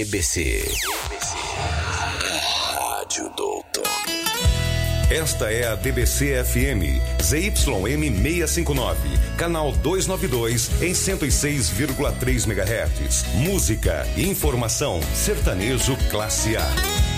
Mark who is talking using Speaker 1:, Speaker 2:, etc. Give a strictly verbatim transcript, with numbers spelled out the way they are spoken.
Speaker 1: D B C. Rádio Doutor.
Speaker 2: Esta é a D B C F M, Z Y M seiscentos e cinquenta e nove, canal duzentos e noventa e dois, em cento e seis vírgula três megahertz. Música, informação, sertanejo classe A.